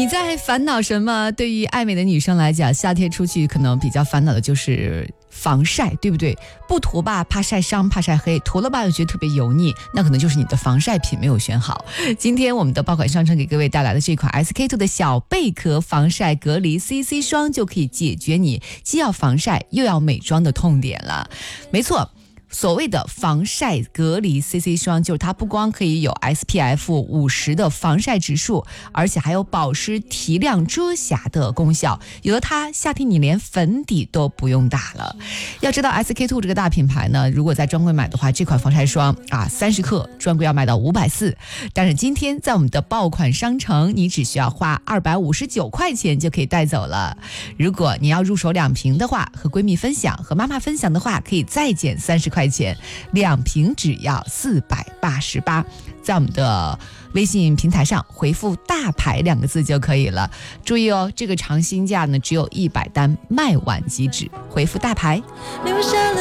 你在烦恼什么？对于爱美的女生来讲，夏天出去可能比较烦恼的就是防晒，对不对？不涂吧怕晒伤怕晒黑，涂了吧又觉得特别油腻，那可能就是你的防晒品没有选好。今天我们的爆款商城给各位带来的这款 SK-II 的小贝壳防晒隔离 CC 霜，就可以解决你既要防晒又要美妆的痛点了。没错，所谓的防晒隔离 CC 霜，就是它不光可以有 SPF 50的防晒指数，而且还有保湿提亮遮瑕的功效。有了它，夏天你连粉底都不用打了。要知道 SK-II 这个大品牌呢，如果在专柜买的话，这款防晒霜30克专柜要卖到540，但是今天在我们的爆款商城，你只需要花259块钱就可以带走了。如果你要入手2瓶的话，和闺蜜分享和妈妈分享的话，可以再减30块钱，2瓶只要488，在我们的微信平台上回复大牌2个字就可以了。注意哦，这个长新价呢只有100单，卖完即止，回复大牌。留下了